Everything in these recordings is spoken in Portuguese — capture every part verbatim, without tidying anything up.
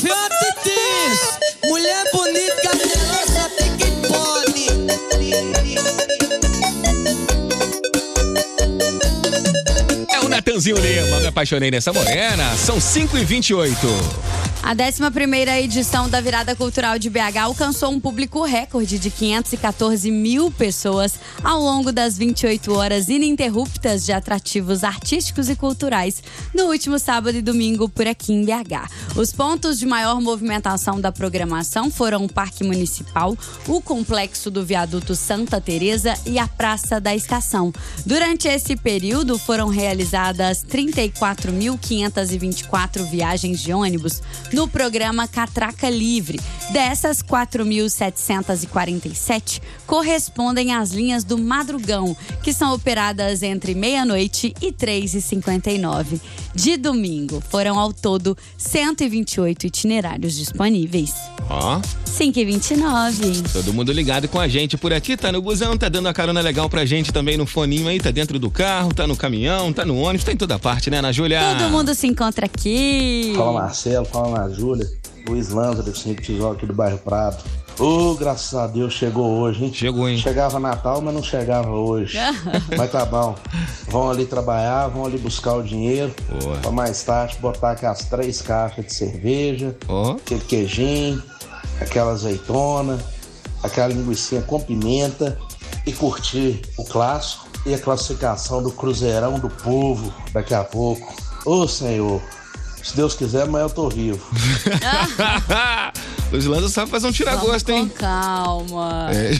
Mulher bonita, cabelosa, tem quem pode. É o Natanzinho Lima, me apaixonei nessa morena. São cinco e vinte e oito. A décima primeira edição da Virada Cultural de B H alcançou um público recorde de quinhentos e quatorze mil pessoas ao longo das vinte e oito horas ininterruptas de atrativos artísticos e culturais no último sábado e domingo por aqui em B H. Os pontos de maior movimentação da programação foram o Parque Municipal, o Complexo do Viaduto Santa Teresa e a Praça da Estação. Durante esse período foram realizadas trinta e quatro mil quinhentas e vinte e quatro viagens de ônibus no programa Catraca Livre. Dessas, quatro mil setecentos e quarenta e sete correspondem às linhas do Madrugão, que são operadas entre meia-noite e três e cinquenta e nove. De domingo, foram ao todo cento e vinte e oito itinerários disponíveis. Ó. Oh. cinco e vinte e nove. Todo mundo ligado com a gente por aqui, tá no busão, tá dando a carona legal pra gente também no foninho aí, tá dentro do carro, tá no caminhão, tá no ônibus, tá em toda parte, né, Ana Júlia? Todo mundo se encontra aqui. Fala Marcelo, fala Ana Júlia, Luiz Lanza do Cinco Tesouro aqui do bairro Prado. Ô, oh, graças a Deus chegou hoje, hein? Chegou, hein? Chegava Natal, mas não chegava hoje. Mas tá bom. Vão ali trabalhar, vão ali buscar o dinheiro. Boa. Pra mais tarde botar aquelas três caixas de cerveja, oh. aquele queijinho, aquela azeitona, aquela linguiça com pimenta e curtir o clássico e a classificação do Cruzeirão do Povo daqui a pouco. Ô, Senhor, se Deus quiser, amanhã eu tô vivo. Luiz Lanza sabe fazer um tira-gosto, hein? Com calma. É.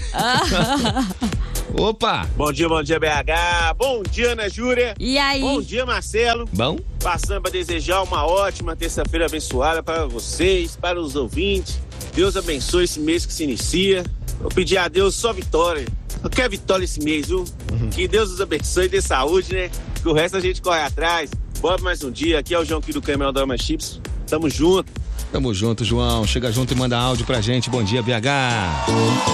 Opa! Bom dia, bom dia, B H. Bom dia, Ana Júlia. E aí? Bom dia, Marcelo. Bom? Passando para desejar uma ótima terça-feira abençoada para vocês, para os ouvintes. Deus abençoe esse mês que se inicia. Vou pedir a Deus só vitória. Eu quero vitória esse mês, viu? Uhum. Que Deus nos abençoe e dê saúde, né? Que o resto a gente corre atrás. Bora mais um dia. Aqui é o João aqui do Caminhão Dama Chips. Tamo junto. Tamo junto, João. Chega junto e manda áudio pra gente. Bom dia, B H.